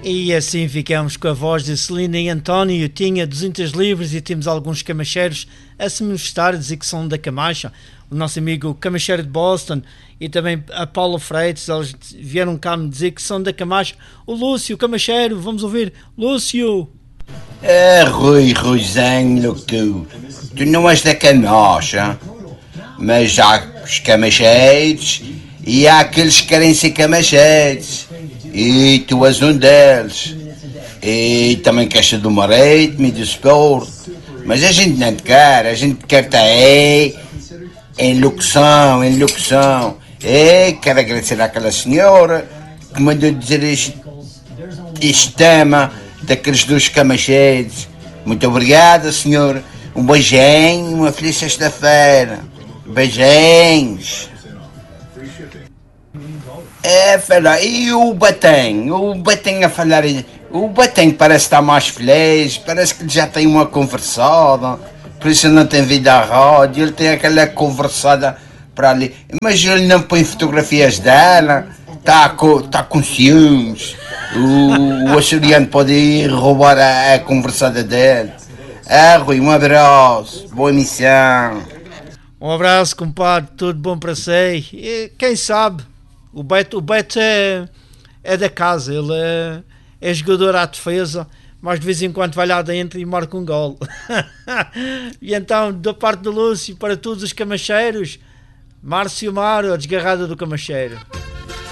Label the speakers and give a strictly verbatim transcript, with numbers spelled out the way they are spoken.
Speaker 1: E assim ficamos com a voz de Celina e António. Tinha duzentos livros e temos alguns camacheiros a se manifestar, a dizer que são da Camacha. O nosso amigo Camacheiro de Boston e também a Paula Freitas, eles vieram cá me dizer que são da Camacha. O Lúcio, Camacheiro, vamos ouvir. Lúcio!
Speaker 2: Ah, Rui, Ruizinho, tu, tu não és da Camacha, mas há os camacheiros e há aqueles que querem ser camacheiros. E tu és um deles. E também queixa do marítimo e do esporte. Mas a gente não te quer, a gente quer estar aí em locução, em locução. E quero agradecer àquela senhora que mandou dizer este, este tema daqueles dois camacheiros. Muito obrigado, senhora. Um beijinho, uma feliz sexta-feira. Beijinhos. É, fala, e o Batem? O Batem a falar. O Batem parece estar mais feliz, parece que já tem uma conversada, por isso ele não tem vida à rádio, ele tem aquela conversada para ali. Mas ele não põe fotografias dela, está com, tá com ciúmes. O, o açoriano pode ir roubar a, a conversada dele. Ah, Rui, um abraço, boa missão.
Speaker 1: Um abraço, compadre, tudo bom para si. E quem sabe? O Beto, o Beto é, é da casa, ele é, é jogador à defesa, mas de vez em quando vai lá dentro e marca um gol. E então, da parte do Lúcio, para todos os camacheiros, Márcio Maro, a desgarrada do Camacheiro.